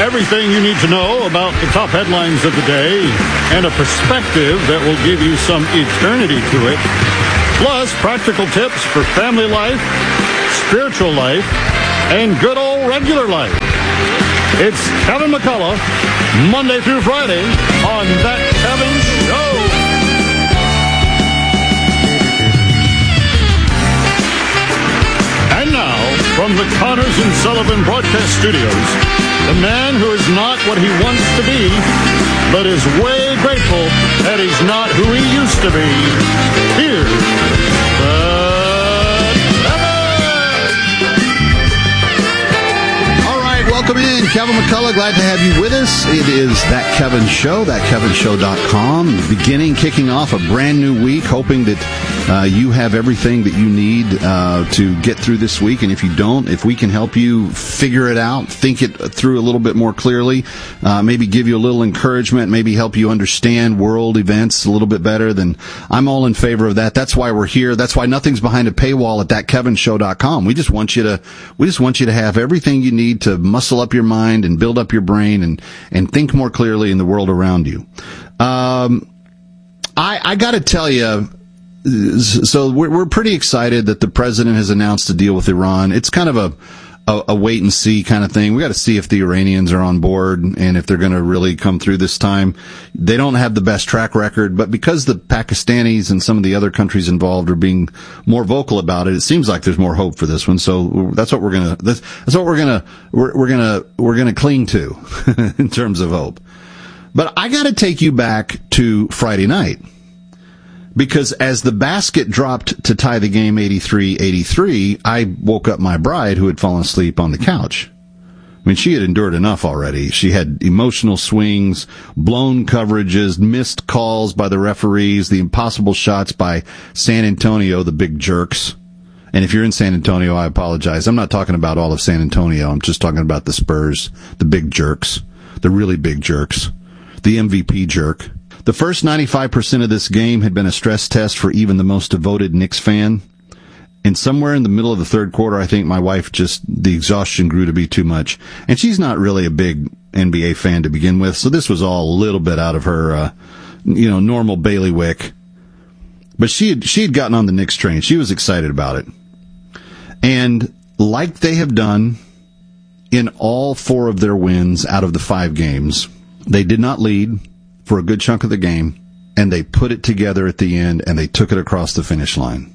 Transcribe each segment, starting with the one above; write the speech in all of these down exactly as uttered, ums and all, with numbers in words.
Everything you need to know about the top headlines of the day and a perspective that will give you some eternity to it. Plus, practical tips for family life, spiritual life, and good old regular life. It's Kevin McCullough, Monday through Friday on That Kevin Show. And now, from the Connors and Sullivan Broadcast Studios, the man who is not what he wants to be, but is way grateful that he's not who he used to be. Here's Kevin. All right, welcome in. Kevin McCullough, glad to have you with us. It is That Kevin Show, that kevin show dot com. Beginning, kicking off a brand new week, hoping that Uh, you have everything that you need uh, to get through this week, and if you don't, if we can help you figure it out, think it through a little bit more clearly, uh, maybe give you a little encouragement, maybe help you understand world events a little bit better, then I'm all in favor of that. That's why we're here. That's why nothing's behind a paywall at that kevin show dot com. We just want you to, we just want you to have everything you need to muscle up your mind and build up your brain and and think more clearly in the world around you. Um, I I got to tell you. So we're, we're pretty excited that the president has announced a deal with Iran. It's kind of a, a, a wait and see kind of thing. We got to see if the Iranians are on board and if they're going to really come through this time. They don't have the best track record, but because the Pakistanis and some of the other countries involved are being more vocal about it, it seems like there's more hope for this one. So that's what we're going to, that's, that's what we're going to, we're, we're going to, we're going to cling to in terms of hope. But I got to take you back to Friday night. Because as the basket dropped to tie the game eighty-three eighty-three, I woke up my bride who had fallen asleep on the couch. I mean, she had endured enough already. She had emotional swings, blown coverages, missed calls by the referees, the impossible shots by San Antonio, the big jerks. And if you're in San Antonio, I apologize. I'm not talking about all of San Antonio. I'm just talking about the Spurs, the big jerks, the really big jerks, the M V P jerk. The first ninety-five percent of this game had been a stress test for even the most devoted Knicks fan. And somewhere in the middle of the third quarter, I think my wife just, the exhaustion grew to be too much. And she's not really a big N B A fan to begin with, so this was all a little bit out of her, uh, you know, normal bailiwick. But she had, she had gotten on the Knicks train. She was excited about it. And like they have done in all four of their wins out of the five games, they did not lead for a good chunk of the game, and they put it together at the end, and they took it across the finish line.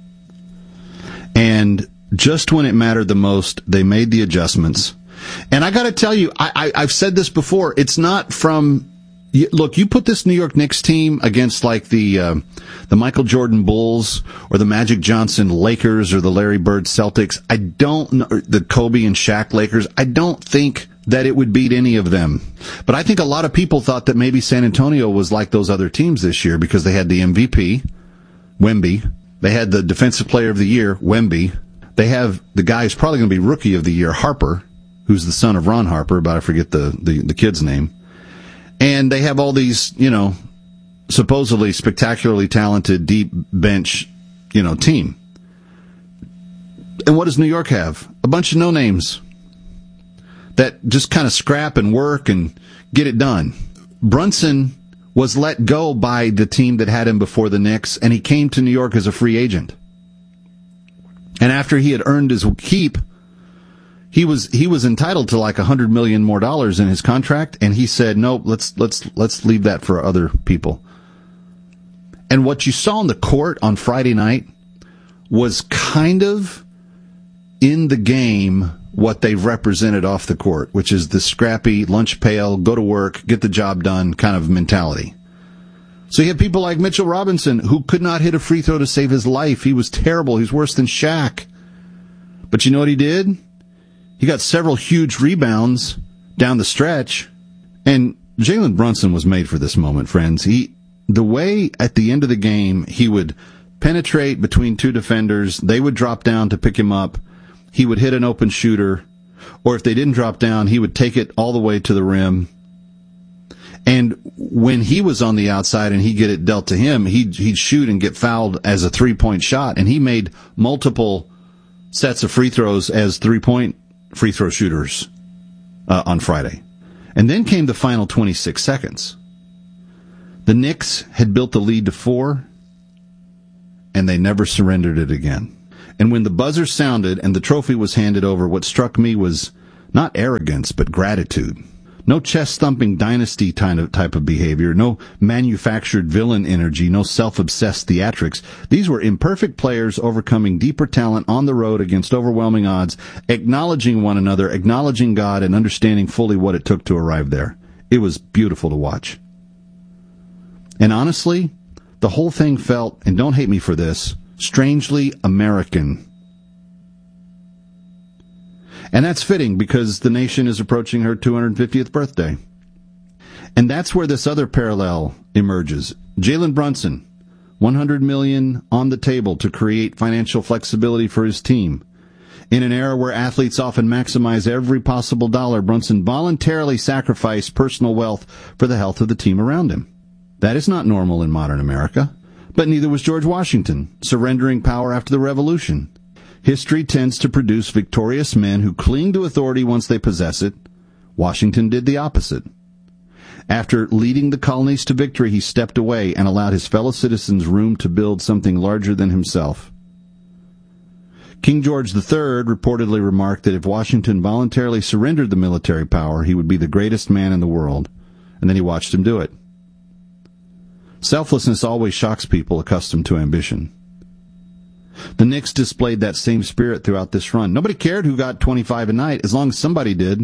And just when it mattered the most, they made the adjustments. And I got to tell you, I, I, I've said this before, it's not from, look, you put this New York Knicks team against like the uh, the Michael Jordan Bulls or the Magic Johnson Lakers or the Larry Bird Celtics, I don't know, the Kobe and Shaq Lakers, I don't think that it would beat any of them. But I think a lot of people thought that maybe San Antonio was like those other teams this year because they had the M V P, Wemby. They had the Defensive Player of the Year, Wemby. They have the guy who's probably going to be Rookie of the Year, Harper, who's the son of Ron Harper, but I forget the, the, the kid's name. And they have all these, you know, supposedly spectacularly talented, deep bench, you know, team. And what does New York have? A bunch of no-names that just kind of scrap and work and get it done. Brunson was let go by the team that had him before the Knicks, and he came to New York as a free agent. And after he had earned his keep, he was he was entitled to like a hundred million more dollars in his contract, and he said, "No, let's let's let's leave that for other people." And what you saw on the court on Friday night was kind of in the game what they represented off the court, which is the scrappy, lunch pail, go to work, get the job done kind of mentality. So you have people like Mitchell Robinson, who could not hit a free throw to save his life. He was terrible. He's worse than Shaq. But you know what he did? He got several huge rebounds down the stretch. And Jalen Brunson was made for this moment, friends. He, the way at the end of the game, he would penetrate between two defenders. They would drop down to pick him up. He would hit an open shooter, or if they didn't drop down, he would take it all the way to the rim. And when he was on the outside and he'd get it dealt to him, he'd, he'd shoot and get fouled as a three-point shot. And he made multiple sets of free throws as three-point free throw shooters uh, on Friday. And then came the final twenty-six seconds. The Knicks had built the lead to four, and they never surrendered it again. And when the buzzer sounded and the trophy was handed over, what struck me was not arrogance, but gratitude. No chest-thumping dynasty kind of type of behavior, no manufactured villain energy, no self-obsessed theatrics. These were imperfect players overcoming deeper talent on the road against overwhelming odds, acknowledging one another, acknowledging God, and understanding fully what it took to arrive there. It was beautiful to watch. And honestly, the whole thing felt, and don't hate me for this, strangely American. And that's fitting because the nation is approaching her two hundred fiftieth birthday. And that's where this other parallel emerges. Jalen Brunson, one hundred million dollars on the table to create financial flexibility for his team. In an era where athletes often maximize every possible dollar, Brunson voluntarily sacrificed personal wealth for the health of the team around him. That is not normal in modern America. But neither was George Washington, surrendering power after the Revolution. History tends to produce victorious men who cling to authority once they possess it. Washington did the opposite. After leading the colonies to victory, he stepped away and allowed his fellow citizens room to build something larger than himself. King George the Third reportedly remarked that if Washington voluntarily surrendered the military power, he would be the greatest man in the world. And then he watched him do it. Selflessness always shocks people accustomed to ambition. The Knicks displayed that same spirit throughout this run. Nobody cared who got twenty-five a night, as long as somebody did.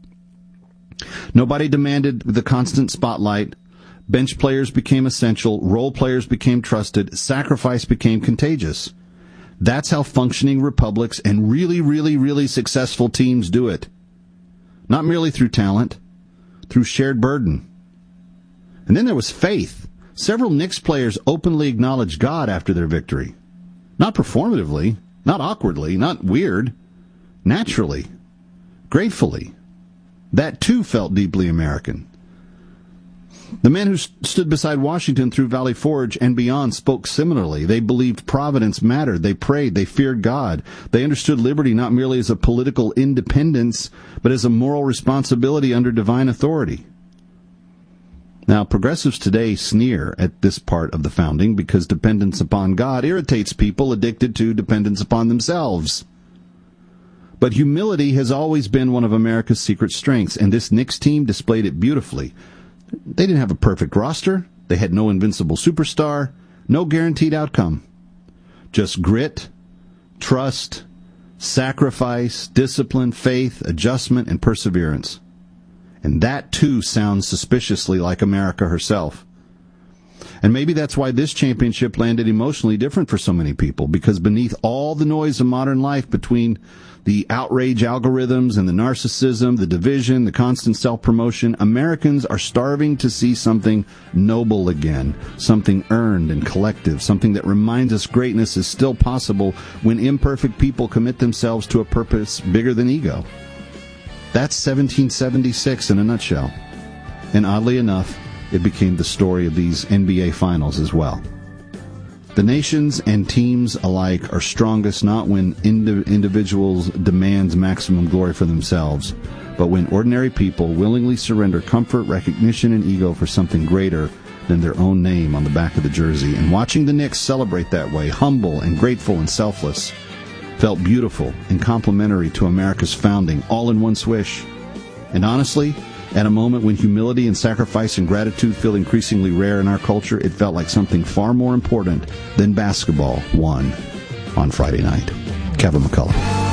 Nobody demanded the constant spotlight. Bench players became essential. Role players became trusted. Sacrifice became contagious. That's how functioning republics and really, really, really successful teams do it. Not merely through talent, through shared burden. And then there was faith. Several Knicks players openly acknowledged God after their victory. Not performatively, not awkwardly, not weird. Naturally, gratefully. That too felt deeply American. The men who st- stood beside Washington through Valley Forge and beyond spoke similarly. They believed providence mattered. They prayed. They feared God. They understood liberty not merely as a political independence, but as a moral responsibility under divine authority. Now, progressives today sneer at this part of the founding because dependence upon God irritates people addicted to dependence upon themselves. But humility has always been one of America's secret strengths, and this Knicks team displayed it beautifully. They didn't have a perfect roster. They had no invincible superstar, no guaranteed outcome. Just grit, trust, sacrifice, discipline, faith, adjustment, and perseverance. And that, too, sounds suspiciously like America herself. And maybe that's why this championship landed emotionally different for so many people, because beneath all the noise of modern life, between the outrage algorithms and the narcissism, the division, the constant self-promotion, Americans are starving to see something noble again, something earned and collective, something that reminds us greatness is still possible when imperfect people commit themselves to a purpose bigger than ego. That's seventeen seventy-six in a nutshell. And oddly enough, it became the story of these N B A finals as well. The nations and teams alike are strongest not when indi- individuals demand maximum glory for themselves, but when ordinary people willingly surrender comfort, recognition, and ego for something greater than their own name on the back of the jersey. And watching the Knicks celebrate that way, humble and grateful and selfless, felt beautiful and complementary to America's founding, all in one swish. And honestly, at a moment when humility and sacrifice and gratitude feel increasingly rare in our culture, it felt like something far more important than basketball won on Friday night. Kevin McCullough.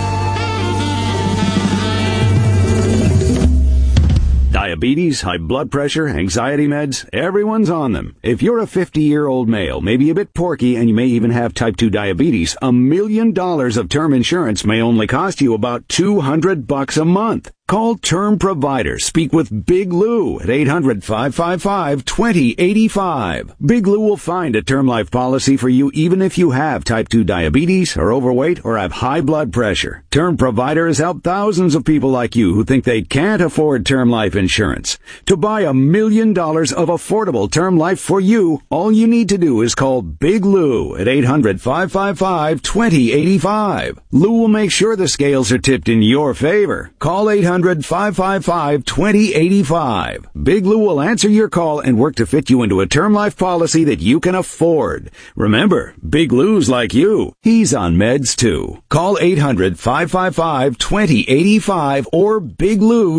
Diabetes, high blood pressure, anxiety meds, everyone's on them. If you're a fifty-year-old male, maybe a bit porky, and you may even have type two diabetes, a million dollars of term insurance may only cost you about two hundred bucks a month. Call Term Provider. Speak with Big Lou at eight hundred, five five five, two zero eight five. Big Lou will find a term life policy for you even if you have type two diabetes, are overweight, or have high blood pressure. Term Provider has helped thousands of people like you who think they can't afford term life insurance. To buy a million dollars of affordable term life for you, all you need to do is call Big Lou at eight hundred, five five five, two zero eight five. Lou will make sure the scales are tipped in your favor. Call eight hundred hundred, five five five, two zero eight five. Big Lou will answer your call and work to fit you into a term life policy that you can afford. Remember, Big Lou's like you. He's on meds too. Call eight hundred, five five five, two zero eight five or big lou